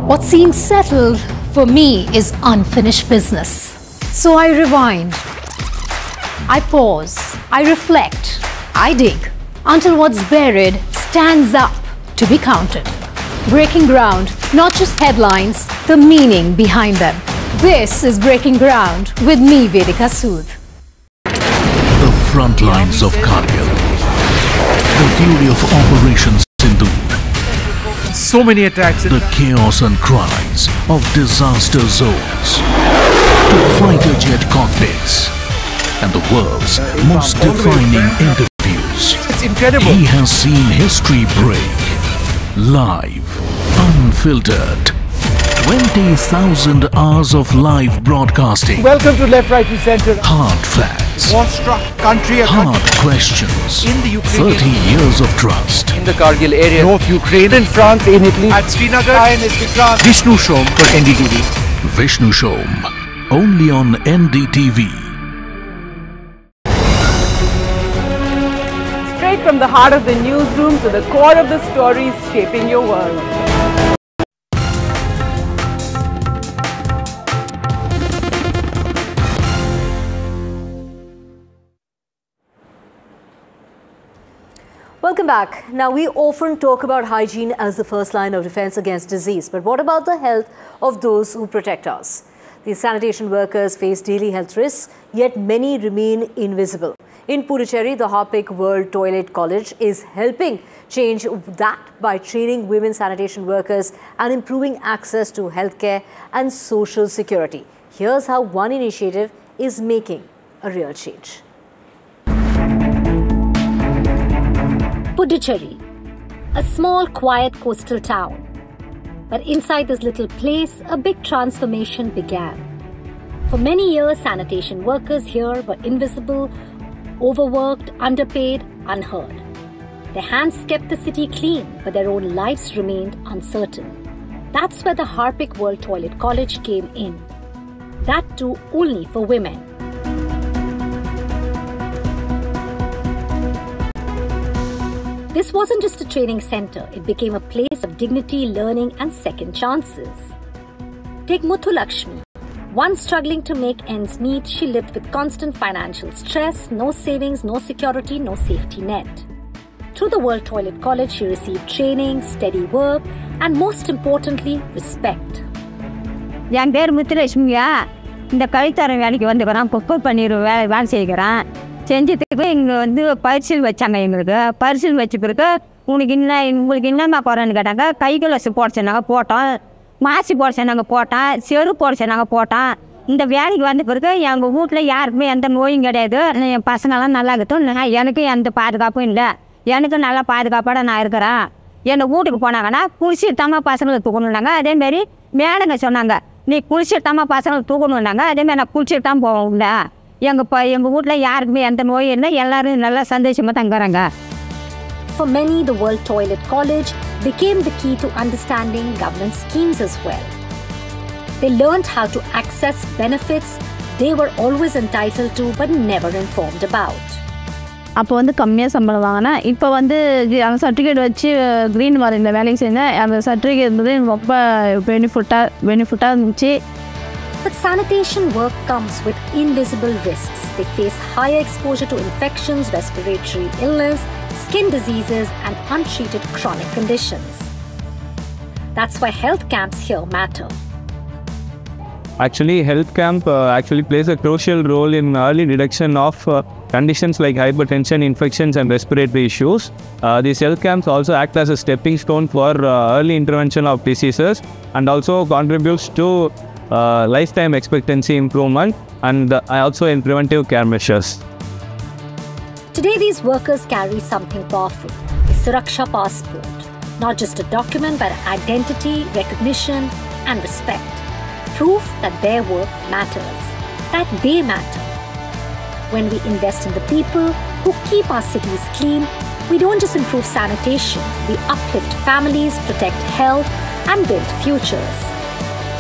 What seems settled for me is unfinished business. So I rewind, I pause, I reflect, I dig until what's buried stands up to be counted. Breaking ground, not just headlines, the meaning behind them. This is Breaking Ground with me, Vedika Sood. The front lines of Kargil. The fury of Operation Sindhu. So many attacks. The chaos and cries of disaster zones. To fighter jet cockpits. And the world's most defining interviews. It's incredible. He has seen history break. Live. Unfiltered. 20,000 hours of live broadcasting. Welcome to Left, Right and Centre. Hard facts. War-struck country. Hard questions. In the Ukraine. 30 years of trust. In the Kargil area. North Ukraine. In France, in Italy. At Srinagar. Vishnu Shom for NDTV. Vishnu Shom. Only on NDTV. Straight from the heart of the newsroom to the core of the stories shaping your world. Welcome back. Now, we often talk about hygiene as the first line of defense against disease. But what about the health of those who protect us? These sanitation workers face daily health risks, yet many remain invisible. In Puducherry, the Harpic World Toilet College is helping change that by training women sanitation workers and improving access to healthcare and social security. Here's how one initiative is making a real change. Puducherry, a small, quiet coastal town. But inside this little place, a big transformation began. For many years, sanitation workers here were invisible, overworked, underpaid, unheard. Their hands kept the city clean, but their own lives remained uncertain. That's where the Harpic World Toilet College came in. That too only for women. This wasn't just a training center, it became a place of dignity, learning and second chances. Take Muthu Lakshmi. Once struggling to make ends meet, she lived with constant financial stress, no savings, no security, no safety net. Through the World Toilet College, she received training, steady work and most importantly, respect. என் பேர் முத்துலட்சுமியா. இந்த கழித்தரம் வேலைக்கு வந்துக்கிறேன். குப்பை பன்னீர் வேலை செய்கிறேன். செஞ்சதுக்கு இங்கே பரிசீல் வச்சாங்க. எங்களுக்கு பரிசீல் வச்ச பிறகு உங்களுக்கு என்னம்மா குறைன்னு கேட்டாங்க. கைகலசு போட சொன்னாங்க, போட்டோம். மாசி போட சொன்னாங்க, போட்டோம். செரு போட சொன்னாங்க, போட்டோம். இந்த வேலைக்கு வந்த பிறகு எங்கள் வீட்டில் யாருக்குமே எந்த நோயும் கிடையாது. என் பசங்கள்லாம் நல்லா இருக்கட்டும். எனக்கு எந்த பாதுகாப்பும் இல்லை. எனக்கு நல்லா பாதுகாப்பாக நான் இருக்கிறேன். என்னை வீட்டுக்கு போனாங்கன்னா குளிச்சுட்டாமல் பசங்களை தூக்கணுன்னாங்க. அதேமாரி மேடங்க சொன்னாங்க, நீ குளிச்சுட்டாமல் பசங்களை தூக்கணுன்னாங்க. அதேமாதிரி நான் குளிச்சுட்டாமல் போவோம். இல்லை எங்கள் வீட்டில் யாருக்குமே எந்த நோயும் இல்லை. எல்லோரும் நல்லா சந்தோஷமாக தங்குறாங்க. For many, the World Toilet College became the key to understanding government schemes as well. They learned how to access benefits they were always entitled to but never informed about. அப்போ கம்மியாக சம்பளம் வாங்கினேன். இப்போ அந்த சர்டிஃபிகேட் வச்சு green மார்க்கில் வேலைக்கு செஞ்சேன். அந்த சர்டிஃபிகேட் இருந்தது ரொம்ப பெனிஃபிட்டாக இருந்துச்சு. But sanitation work comes with invisible risks. They face higher exposure to infections, respiratory illness, skin diseases and untreated chronic conditions. That's why health camps here matter. Actually, health camp plays a crucial role in early detection of conditions like hypertension, infections and respiratory issues. These health camps also act as a stepping stone for early intervention of diseases and also contributes to lifetime expectancy improvement and also in preventive care measures. Today, these workers carry something powerful, a Suraksha passport. Not just a document, but identity, recognition and respect. Proof that their work matters, that they matter. When we invest in the people who keep our cities clean, we don't just improve sanitation, we uplift families, protect health and build futures.